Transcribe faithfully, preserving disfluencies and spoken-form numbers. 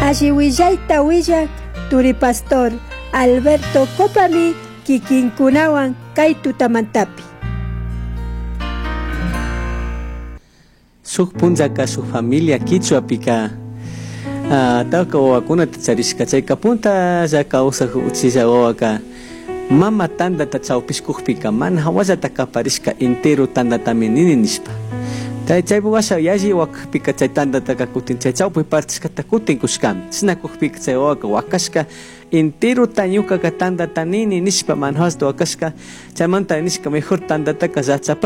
Alliwillaita willak Turi Pastor Alberto Copami kikinkunawan kay tutamantapi. Suk punzaka su familia Kichwa pika uh, taka wawakuna tacharishka chayka punta llaka usaq uchilla wawaka mama tandata chawpishkukpika mana hawallata kaparishka entero tandatami nini nishpa chay chaypi washa yalli wakpika chay tandataka kutin chay chawpi partishkata kutin kushkami china kukpika chay wawaka wakashka entero tañukaka tandata nini nishpa mana hawasta wakashka chaymanta nishka mejor tandataka llachapa